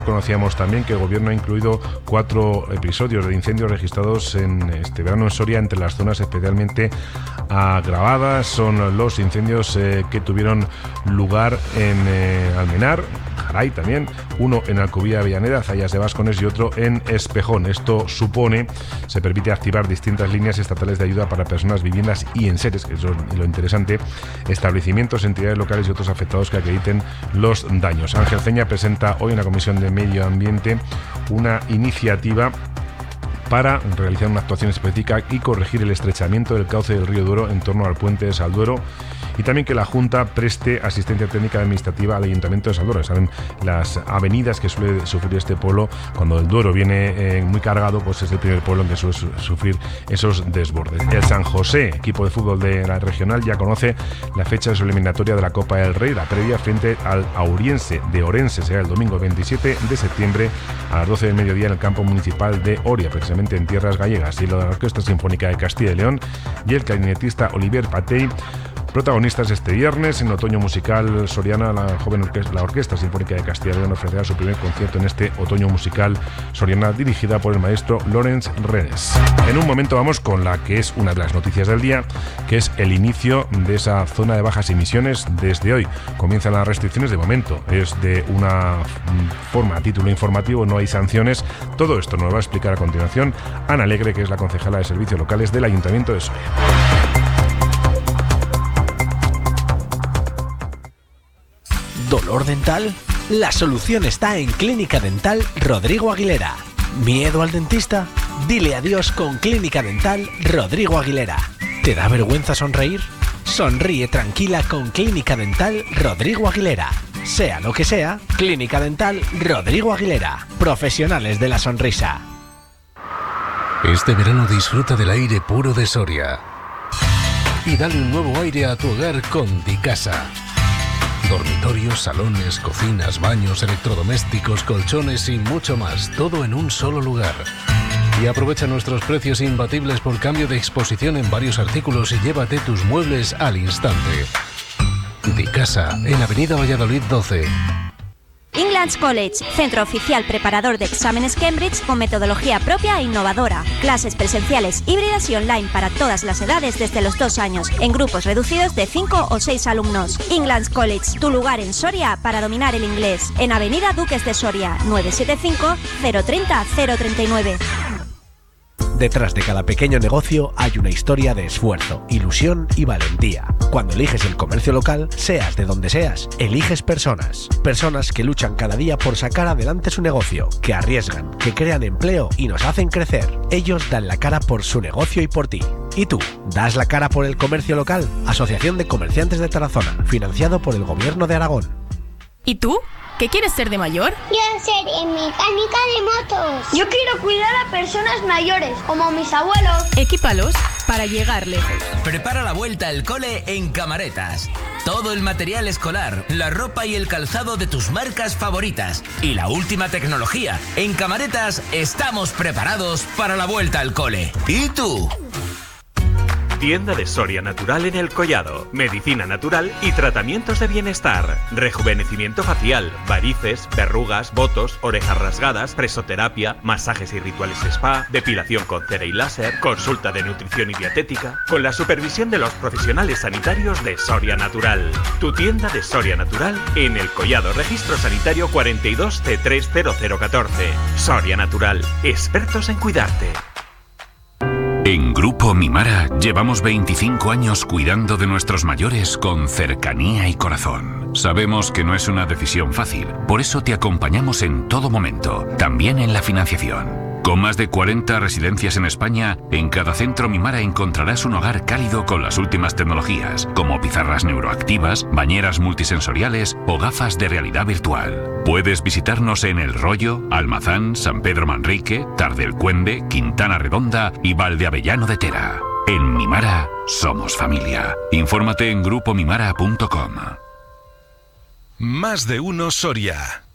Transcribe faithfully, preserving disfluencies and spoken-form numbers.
Conocíamos también que el gobierno ha incluido cuatro episodios de incendios registrados en este verano en Soria entre las zonas especialmente agravadas. Son los incendios eh, que tuvieron lugar en eh, Almenar, Jaray también, uno en Alcubía Avellaneda, Zayas de Bascones y otro en Espejón. Esto supone, se permite activar distintas líneas estatales de ayuda para personas, viviendas y enseres, que eso es lo interesante, establecimientos, entidades locales y otros afectados que acrediten los daños. Ángel Ceña presenta hoy en la Comisión de Medio Ambiente una iniciativa para realizar una actuación específica y corregir el estrechamiento del cauce del río Duero en torno al puente de Salduero, y también que la Junta preste asistencia técnica administrativa al Ayuntamiento de Salduero. Saben, las avenidas que suele sufrir este pueblo cuando el Duero viene eh, muy cargado, pues es el primer pueblo en que suele sufrir esos desbordes. El San José, equipo de fútbol de la regional, ya conoce la fecha de su eliminatoria de la Copa del Rey. La previa frente al Auriense de Orense será el domingo veintisiete de septiembre a las doce del mediodía en el campo municipal de Oria, precisamente en tierras gallegas. Y la Orquesta Sinfónica de Castilla y León y el clarinetista Olivier Patey, protagonistas este viernes. En Otoño Musical Soriana, la joven orquesta, la Orquesta Sinfónica de Castilla y León ofrecerá su primer concierto en este Otoño Musical Soriana, dirigida por el maestro Lorenz Renes. En un momento vamos con la que es una de las noticias del día, que es el inicio de esa zona de bajas emisiones. Desde hoy comienzan las restricciones. De momento es de una forma, a título informativo, no hay sanciones. Todo esto nos lo va a explicar a continuación Ana Alegre, que es la concejala de Servicios Locales del Ayuntamiento de Soria. ¿Dolor dental? La solución está en Clínica Dental Rodrigo Aguilera. ¿Miedo al dentista? Dile adiós con Clínica Dental Rodrigo Aguilera. ¿Te da vergüenza sonreír? Sonríe tranquila con Clínica Dental Rodrigo Aguilera. Sea lo que sea, Clínica Dental Rodrigo Aguilera. Profesionales de la sonrisa. Este verano disfruta del aire puro de Soria y dale un nuevo aire a tu hogar con Dicasa. Dormitorios, salones, cocinas, baños, electrodomésticos, colchones y mucho más, todo en un solo lugar. Y aprovecha nuestros precios imbatibles por cambio de exposición en varios artículos y llévate tus muebles al instante. Dicasa, en Avenida Valladolid doce. England's College, centro oficial preparador de exámenes Cambridge con metodología propia e innovadora. Clases presenciales, híbridas y online para todas las edades desde los dos años, en grupos reducidos de cinco o seis alumnos. England's College, tu lugar en Soria para dominar el inglés. En Avenida Duques de Soria, nueve siete cinco, cero tres cero, cero tres nueve. Detrás de cada pequeño negocio hay una historia de esfuerzo, ilusión y valentía. Cuando eliges el comercio local, seas de donde seas, eliges personas. Personas que luchan cada día por sacar adelante su negocio, que arriesgan, que crean empleo y nos hacen crecer. Ellos dan la cara por su negocio y por ti. ¿Y tú? ¿Das la cara por el comercio local? Asociación de Comerciantes de Tarazona, financiado por el Gobierno de Aragón. ¿Y tú? ¿Qué quieres ser de mayor? Yo seré mecánica de motos. Yo quiero cuidar a personas mayores, como mis abuelos. Equípalos para llegar lejos. Prepara la vuelta al cole en Camaretas. Todo el material escolar, la ropa y el calzado de tus marcas favoritas y la última tecnología. En Camaretas estamos preparados para la vuelta al cole. ¿Y tú? Tienda de Soria Natural en El Collado. Medicina natural y tratamientos de bienestar. Rejuvenecimiento facial, varices, verrugas, botos, orejas rasgadas, presoterapia, masajes y rituales spa, depilación con cera y láser, consulta de nutrición y dietética, con la supervisión de los profesionales sanitarios de Soria Natural. Tu tienda de Soria Natural en El Collado, registro sanitario cuarenta y dos C tres cero cero catorce. Soria Natural, expertos en cuidarte. En Grupo Mimara llevamos veinticinco años cuidando de nuestros mayores con cercanía y corazón. Sabemos que no es una decisión fácil, por eso te acompañamos en todo momento, también en la financiación. Con más de cuarenta residencias en España, en cada centro Mimara encontrarás un hogar cálido con las últimas tecnologías, como pizarras neuroactivas, bañeras multisensoriales o gafas de realidad virtual. Puedes visitarnos en El Rollo, Almazán, San Pedro Manrique, Tardelcuende, Quintana Redonda y Valdeavellano de Tera. En Mimara somos familia. Infórmate en grupo mimara punto com. Más de uno Soria.